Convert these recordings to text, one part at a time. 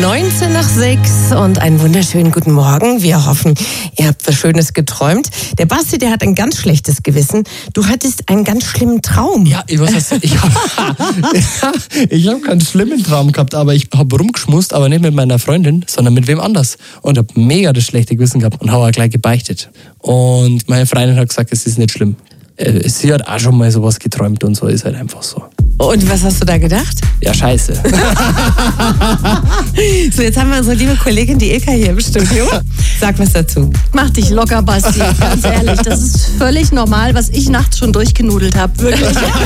6:19 und einen wunderschönen guten Morgen. Wir hoffen, ihr habt was Schönes geträumt. Der Basti, der hat ein ganz schlechtes Gewissen. Du hattest einen ganz schlimmen Traum. Ja, ich habe keinen schlimmen Traum gehabt, aber ich habe rumgeschmust, aber nicht mit meiner Freundin, sondern mit wem anders. Und habe mega das schlechte Gewissen gehabt und habe auch gleich gebeichtet. Und meine Freundin hat gesagt, es ist nicht schlimm. Sie hat auch schon mal sowas geträumt und so, ist halt einfach so. Und was hast du da gedacht? Ja, scheiße. So, jetzt haben wir unsere liebe Kollegin, die Ilka, hier im Studio. Sag was dazu. Mach dich locker, Basti, ganz ehrlich. Das ist völlig normal, was ich nachts schon durchgenudelt habe. Wirklich.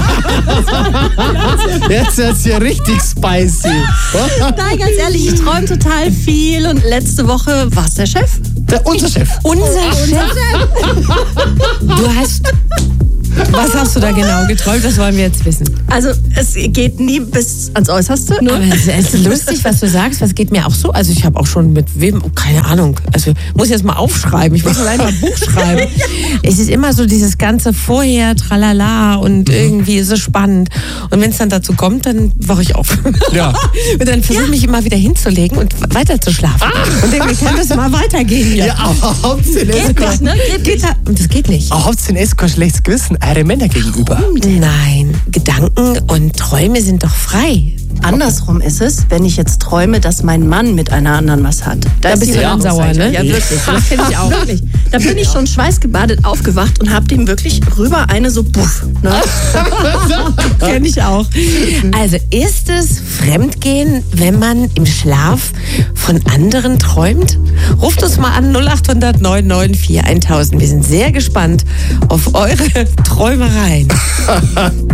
Jetzt ist ja richtig spicy. Nein, ganz ehrlich, ich träume total viel. Und letzte Woche war es der Chef. Unser Chef. Unser Chef? Du hast... Was hast du da genau geträumt? Das wollen wir jetzt wissen. Also es geht nie bis ans Äußerste. Aber es ist lustig, was du sagst. Was geht mir auch so? Also ich habe auch schon mit wem, keine Ahnung. Also muss jetzt mal aufschreiben. Ich muss allein mal ein Buch schreiben. Es ist immer so dieses ganze Vorher, tralala und irgendwie ist es spannend. Und wenn es dann dazu kommt, dann wache ich auf. Ja. Und dann versuche ich mich immer wieder hinzulegen und weiter zu schlafen. Und denke, kann das mal weitergehen hier. Ja, aber Hauptsache Geht nicht, ne? Und das geht nicht. Hauptsache es kein schlechtes Gewissen eure Männer gegenüber. Nein, Gedanken und Träume sind doch frei. Andersrum ist es, wenn ich jetzt träume, dass mein Mann mit einer anderen was hat. Da bist du dann sauer, ne? Ja, wirklich. Das kenne ich auch. Wirklich. Da bin ich schon schweißgebadet aufgewacht und hab dem wirklich rüber eine so puff. Ne? Kenne ich auch. Also ist es Fremdgehen, wenn man im Schlaf von anderen träumt? Ruft uns mal an 0800 994 1000. Wir sind sehr gespannt auf eure Träumereien.